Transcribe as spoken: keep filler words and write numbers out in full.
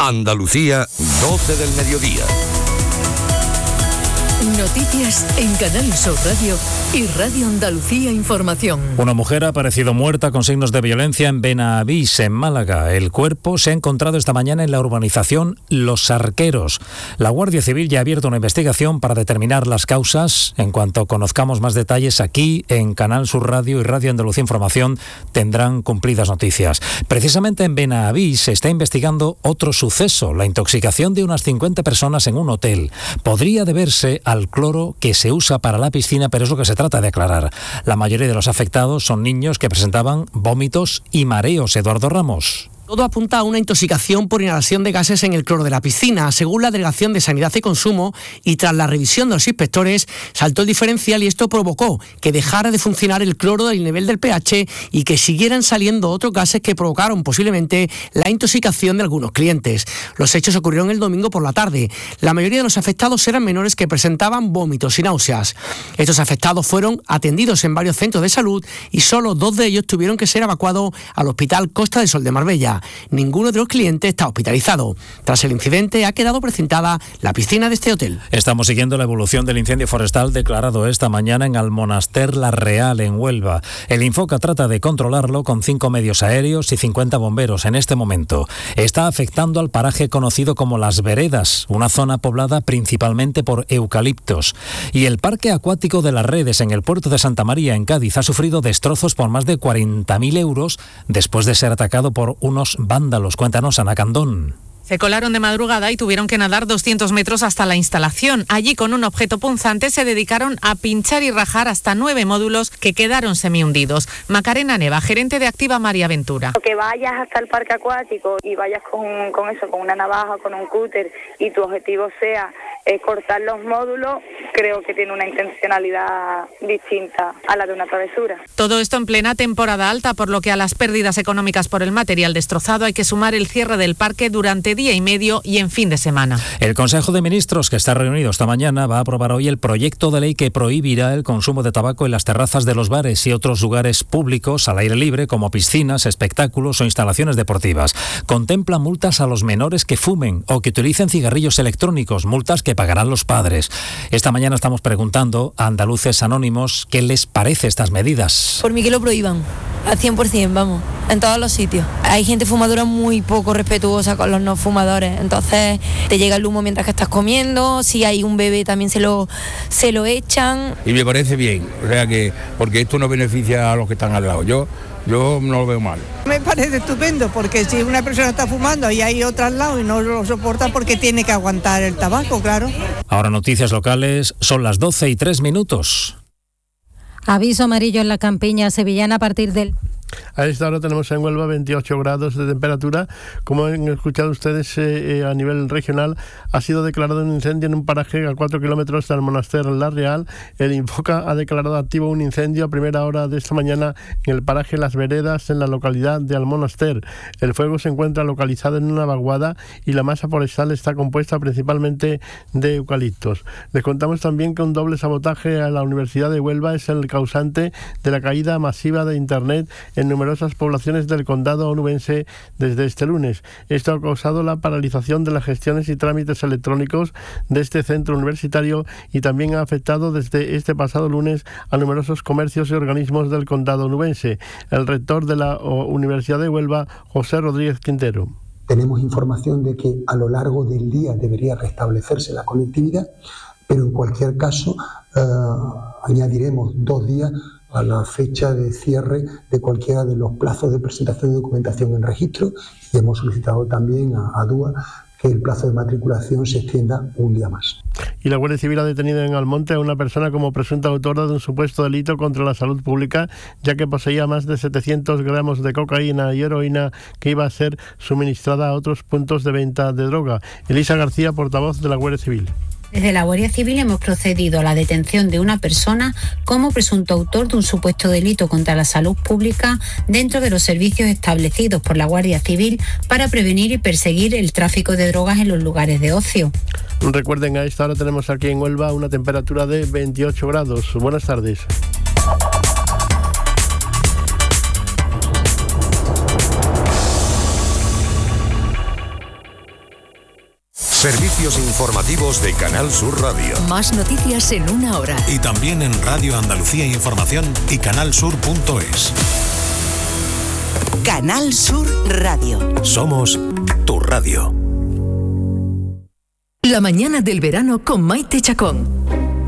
Andalucía, doce del mediodía. Noticias en Canal Sur Radio y Radio Andalucía Información. Una mujer ha aparecido muerta con signos de violencia en Benavís, en Málaga. El cuerpo se ha encontrado esta mañana en la urbanización Los Arqueros. La Guardia Civil ya ha abierto una investigación para determinar las causas. En cuanto conozcamos más detalles, aquí en Canal Sur Radio y Radio Andalucía Información tendrán cumplidas noticias. Precisamente en Benavís se está investigando otro suceso, la intoxicación de unas cincuenta personas en un hotel. Podría deberse a al cloro que se usa para la piscina, pero es lo que se trata de aclarar. La mayoría de los afectados son niños que presentaban vómitos y mareos. Eduardo Ramos. Todo apunta a una intoxicación por inhalación de gases en el cloro de la piscina. Según la Delegación de Sanidad y Consumo, y tras la revisión de los inspectores, saltó el diferencial y esto provocó que dejara de funcionar el cloro del nivel del pH y que siguieran saliendo otros gases que provocaron posiblemente la intoxicación de algunos clientes. Los hechos ocurrieron el domingo por la tarde. La mayoría de los afectados eran menores que presentaban vómitos y náuseas. Estos afectados fueron atendidos en varios centros de salud y solo dos de ellos tuvieron que ser evacuados al Hospital Costa del Sol de Marbella. Ninguno de los clientes está hospitalizado. Tras el incidente ha quedado precintada la piscina de este hotel. Estamos siguiendo la evolución del incendio forestal declarado esta mañana en Almonaster La Real, en Huelva. El Infoca trata de controlarlo con cinco medios aéreos y cincuenta bomberos en este momento. Está afectando al paraje conocido como Las Veredas, una zona poblada principalmente por eucaliptos. Y el parque acuático de Las Redes en el puerto de Santa María, en Cádiz, ha sufrido destrozos por más de cuarenta mil euros después de ser atacado por unos vándalos. Cuéntanos, Ana Candón. Se colaron de madrugada y tuvieron que nadar doscientos metros hasta la instalación. Allí, con un objeto punzante, se dedicaron a pinchar y rajar hasta nueve módulos que quedaron semihundidos. Macarena Neva, gerente de Activa María Ventura. Que vayas hasta el parque acuático y vayas con, con eso, con una navaja, con un cúter, y tu objetivo sea eh, cortar los módulos, creo que tiene una intencionalidad distinta a la de una travesura. Todo esto en plena temporada alta, por lo que a las pérdidas económicas por el material destrozado hay que sumar el cierre del parque durante día y medio y en fin de semana. El Consejo de Ministros, que está reunido esta mañana, va a aprobar hoy el proyecto de ley que prohibirá el consumo de tabaco en las terrazas de los bares y otros lugares públicos al aire libre, como piscinas, espectáculos o instalaciones deportivas. Contempla multas a los menores que fumen o que utilicen cigarrillos electrónicos, multas que pagarán los padres. Esta mañana estamos preguntando a andaluces anónimos qué les parece estas medidas. Por mí que lo prohíban, al cien por ciento, vamos, en todos los sitios. Hay gente fumadora muy poco respetuosa con los no fumadores, entonces te llega el humo mientras que estás comiendo, si hay un bebé también se lo, se lo echan. Y me parece bien, o sea que, porque esto no beneficia a los que están al lado, yo, yo no lo veo mal. Me parece estupendo, porque si una persona está fumando y hay otra al lado y no lo soporta, porque tiene que aguantar el tabaco, claro. Ahora noticias locales, son las doce y tres minutos. Aviso amarillo en la campiña sevillana a partir del... A esta hora tenemos en Huelva veintiocho grados de temperatura. Como han escuchado ustedes, eh, eh, a nivel regional ha sido declarado un incendio en un paraje a cuatro kilómetros del Monaster La Real. El Infoca ha declarado activo un incendio a primera hora de esta mañana en el paraje Las Veredas, en la localidad de Almonaster. El fuego se encuentra localizado en una vaguada y la masa forestal está compuesta principalmente de eucaliptos. Les contamos también que un doble sabotaje a la Universidad de Huelva es el causante de la caída masiva de Internet en numerosas poblaciones del condado onubense desde este lunes. Esto ha causado la paralización de las gestiones y trámites electrónicos de este centro universitario y también ha afectado desde este pasado lunes a numerosos comercios y organismos del condado onubense. El rector de la Universidad de Huelva, José Rodríguez Quintero. Tenemos información de que a lo largo del día debería restablecerse la conectividad, pero en cualquier caso eh, añadiremos dos días a la fecha de cierre de cualquiera de los plazos de presentación de documentación en registro, y hemos solicitado también a, a D U A que el plazo de matriculación se extienda un día más. Y la Guardia Civil ha detenido en Almonte a una persona como presunta autora de un supuesto delito contra la salud pública, ya que poseía más de setecientos gramos de cocaína y heroína que iba a ser suministrada a otros puntos de venta de droga. Elisa García, portavoz de la Guardia Civil. Desde la Guardia Civil hemos procedido a la detención de una persona como presunto autor de un supuesto delito contra la salud pública dentro de los servicios establecidos por la Guardia Civil para prevenir y perseguir el tráfico de drogas en los lugares de ocio. Recuerden, a esta hora tenemos aquí en Huelva una temperatura de veintiocho grados. Buenas tardes. Servicios informativos de Canal Sur Radio. Más noticias en una hora. Y también en Radio Andalucía Información y canalsur punto es. Canal Sur Radio. Somos tu radio. La mañana del verano con Maite Chacón.